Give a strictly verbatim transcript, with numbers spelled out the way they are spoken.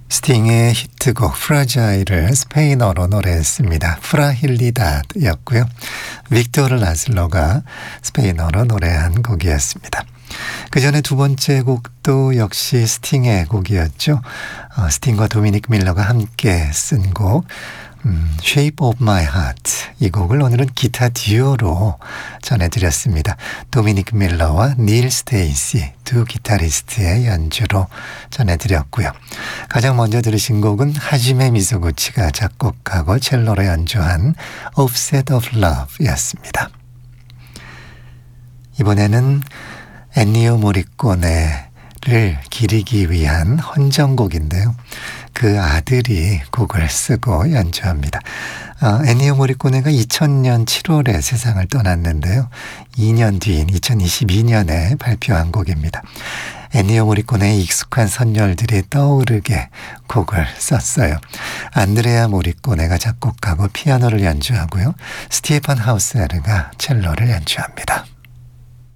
스팅의 히트곡 프라자일을 스페인어로 노래했습니다. 프라힐리다드였고요. 빅토르 라슬로가 스페인어로 노래한 곡이었습니다. 그 전에 두 번째 곡도 역시 스팅의 곡이었죠. 어, 스팅과 도미닉 밀러가 함께 쓴 곡 음, Shape of My Heart, 이 곡을 오늘은 기타 듀오로 전해드렸습니다. 도미닉 밀러와 닐 스테이시 두 기타리스트의 연주로 전해드렸고요. 가장 먼저 들으신 곡은 하지메 미소구치가 작곡하고 첼로로 연주한 Offset of Love 였습니다. 이번에는 엔니오 모리코네를 기리기 위한 헌정곡인데요. 그 아들이 곡을 쓰고 연주합니다. 어, 엔니오 모리코네가 이천 년 칠월에 세상을 떠났는데요. 이 년 뒤인 이천이십이 년에 발표한 곡입니다. 엔니오 모리코네의 익숙한 선율들이 떠오르게 곡을 썼어요. 안드레아 모리코네가 작곡하고 피아노를 연주하고요. 스티에판 하우세르가 첼로를 연주합니다.